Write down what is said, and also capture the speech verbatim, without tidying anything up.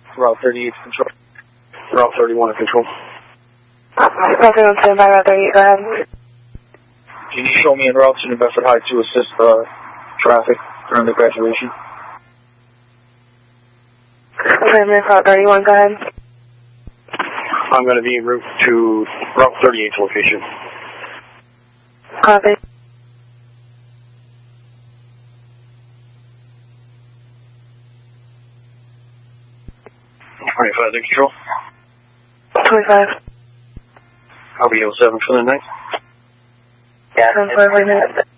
Route thirty-eight to control. Route thirty-one to control. Route thirty-one, stand by, Route thirty-eight, go ahead. Can you show me en route to New Bedford High to assist uh, traffic during the graduation? Affirmative, Route thirty-one, go ahead. I'm going to be en route to Route thirty-eight's location. Copy. twenty-five to control. twenty-five. I'll be oh seven for the night. Yeah, ten forty minutes.